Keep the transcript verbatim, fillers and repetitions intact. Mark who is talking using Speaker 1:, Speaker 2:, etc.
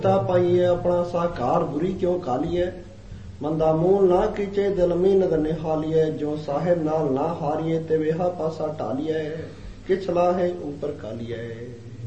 Speaker 1: ਪਾਈਏ ਆਪਣਾ ਸਾਕਾਰ ਬੁਰੀ ਕਿਉਂ ਕਾਲੀਏ। ਮੰਦਾ ਮੂਲ ਨਾ ਕੀਚੇ ਦਿਲ ਮੀਨਦ ਨਿਹਾਲੀਏ। ਜੋ ਸਾਹਿਬ ਨਾਲ ਨਾ ਹਾਰੀਏ ਤੇ ਵੇਹਾ ਪਾਸਾ ਢਾਲੀਏ। ਕਿਛਲਾ ਹੈ ਉਪਰ ਕਾਲੀਏ।